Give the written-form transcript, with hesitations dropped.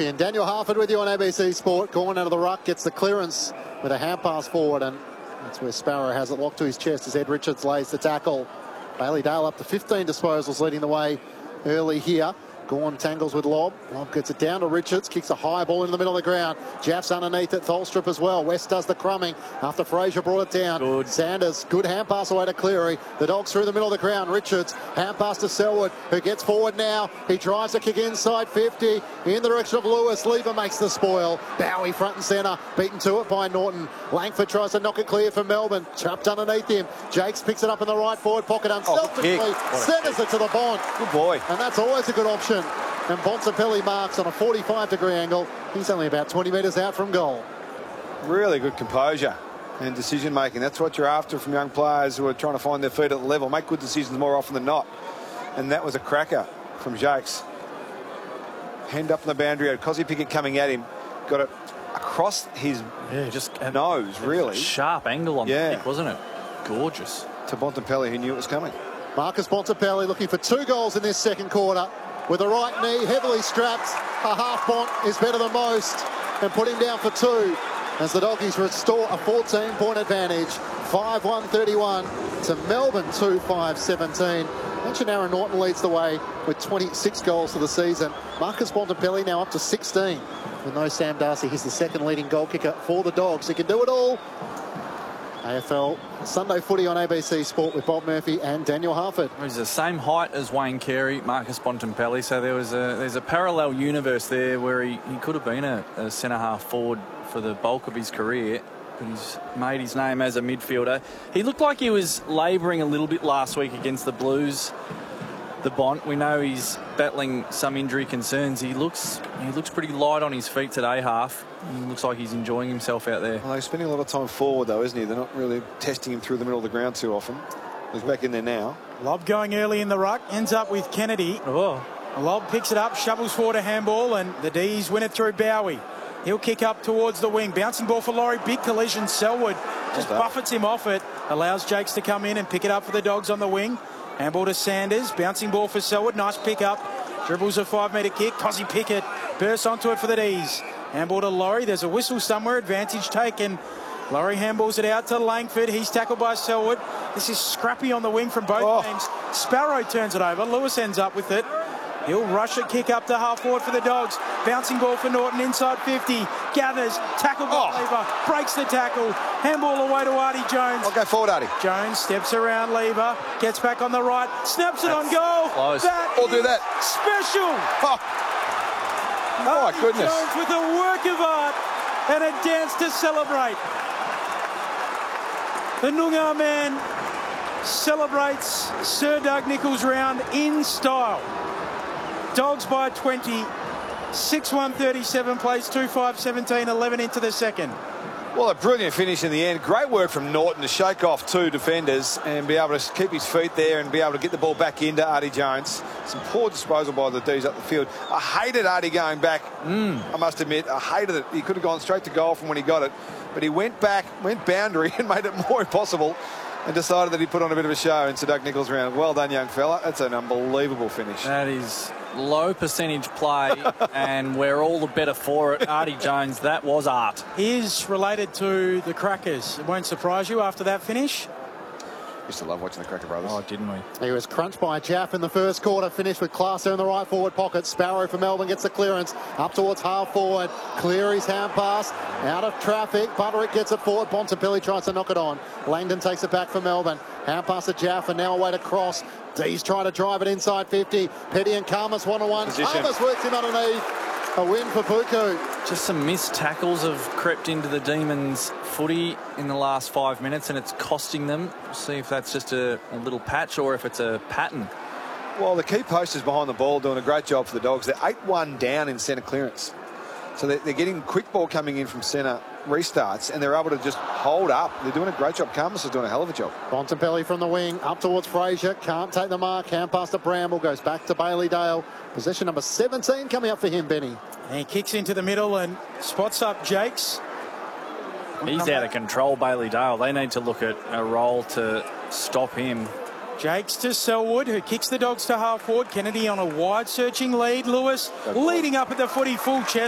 Murphy. And Daniel Harford with you on ABC Sport. Going out of the ruck, gets the clearance with a hand pass forward, and that's where Sparrow has it locked to his chest as Ed Richards lays the tackle. Bailey Dale up to 15 disposals, leading the way early here. Gawn tangles with Lobb. Lobb gets it down to Richards. Kicks a high ball into the middle of the ground. Jaff's underneath it. Tholstrup as well. West does the crumbing after Fraser brought it down. Good. Sanders, good hand pass away to Cleary. The Dogs through the middle of the ground. Richards, hand pass to Selwood, who gets forward now. He tries to kick inside 50 in the direction of Lewis. Lever makes the spoil. Bowie front and centre. Beaten to it by Norton. Langford tries to knock it clear for Melbourne. Trapped underneath him. Jakes picks it up in the right forward pocket. Unselfishly centres it to the Bont. Good boy. And that's always a good option. And Bontempelli marks on a 45-degree angle. He's only about 20 metres out from goal. Really good composure and decision-making. That's what you're after from young players who are trying to find their feet at the level. Make good decisions more often than not. And that was a cracker from Jakes. Hand up in the boundary. Had Cozzy Pickett coming at him. Got it across his nose, really. Sharp angle on the kick, wasn't it? Gorgeous. To Bontempelli, who knew it was coming. Marcus Bontempelli looking for 2 goals in this second quarter. With the right knee, heavily strapped, a half Bont is better than most, and put him down for 2 as the Doggies restore a 14-point advantage. 5-1-31 to Melbourne 2-5-17. Mention Aaron Norton leads the way with 26 goals for the season. Marcus Bontempelli now up to 16. With no Sam Darcy, he's the second leading goal kicker for the Dogs. He can do it all. AFL Sunday Footy on ABC Sport with Bob Murphy and Daniel Harford. He's the same height as Wayne Carey, Marcus Bontempelli, so there's a parallel universe there where he could have been a centre-half forward for the bulk of his career, but he's made his name as a midfielder. He looked like he was labouring a little bit last week against the Blues, the Bont. We know he's battling some injury concerns. He looks pretty light on his feet today, Half. He looks like he's enjoying himself out there. Well, he's spending a lot of time forward, though, isn't he? They're not really testing him through the middle of the ground too often. He's back in there now. Lobb going early in the ruck, ends up with Kennedy. Lobb picks it up, shovels forward a handball, and the D's win it through Bowie. He'll kick up towards the wing. Bouncing ball for Laurie. Big collision. Selwood just buffets him off it. Allows Jakes to come in and pick it up for the Dogs on the wing. Handball to Sanders. Bouncing ball for Selwood. Nice pick up. Dribbles a 5-metre kick. Cozzy Pickett bursts onto it for the D's. Handball to Laurie. There's a whistle somewhere. Advantage taken. Laurie handballs it out to Langford. He's tackled by Selwood. This is scrappy on the wing from both teams. Sparrow turns it over. Lewis ends up with it. He'll rush it, kick up to half forward for the Dogs. Bouncing ball for Norton inside 50. Gathers, tackled by Lever. Breaks the tackle. Handball away to Artie Jones. I'll go forward, Artie. Jones steps around Lever. Gets back on the right. Snaps it on goal. Close. We'll do that. Special. My goodness. Jones with a work of art and a dance to celebrate. The Noongar man celebrates Sir Doug Nicholls round in style. Dogs by 20, 6-1-37, plays 2-5-17, 11 into the second. Well, a brilliant finish in the end. Great work from Norton to shake off 2 defenders and be able to keep his feet there and be able to get the ball back into Artie Jones. Some poor disposal by the D's up the field. I hated Artie going back, I must admit. I hated it. He could have gone straight to goal from when he got it. But he went back, went boundary and made it more impossible and decided that he'd put on a bit of a show in Sir Doug Nicholls round. Well done, young fella. That's an unbelievable finish. That is low percentage play and we're all the better for it. Artie Jones, that was art. He is related to the Crackers. It won't surprise you after that finish. Used to love watching the Cracker Brothers. Oh, didn't we? He was crunched by Jaff in the first quarter, finished with Classer in the right forward pocket. Sparrow for Melbourne gets the clearance up towards half forward. Cleary's hand pass out of traffic. Butterick gets it forward. Bontempelli tries to knock it on. Langdon takes it back for Melbourne. Hand pass to Jaff and now away to Cross. D's trying to drive it inside 50. Petty and Karmas one-on-one. Karmas works him underneath. A win for Puku. Just some missed tackles have crept into the Demons footy in the last 5 minutes and it's costing them. We'll see if that's just a little patch or if it's a pattern. Well, the key posters behind the ball doing a great job for the Dogs. They're 8-1 down in centre clearance. So they're getting quick ball coming in from centre restarts and they're able to just hold up. They're doing a great job. Karmas is doing a hell of a job. Bontempelli from the wing up towards Fraser. Can't take the mark. Hand pass to Bramble. Goes back to Bailey Dale. Possession number 17 coming up for him, Benny. And he kicks into the middle and spots up Jakes. He's out of control, Bailey Dale. They need to look at a role to stop him. Jakes to Selwood, who kicks the Dogs to half forward. Kennedy on a wide searching lead. Lewis leading up at the footy, full chest.